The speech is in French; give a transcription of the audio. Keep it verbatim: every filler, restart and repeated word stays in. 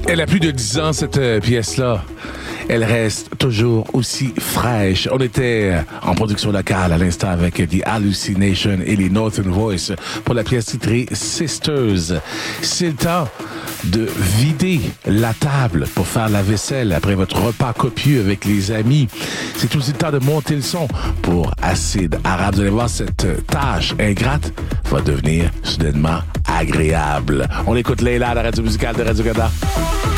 Elle a plus de dix ans, cette euh, pièce-là. Elle reste toujours aussi fraîche. On était en production locale à l'instant avec The Hallucination et les Northern Voice pour la pièce titrée Sisters. C'est le temps de vider la table pour faire la vaisselle après votre repas copieux avec les amis. C'est aussi le temps de monter le son pour Acide Arabe. Vous allez voir, cette tâche ingrate va devenir soudainement agréable. On écoute Leila à la radio musicale de Radio-Canada.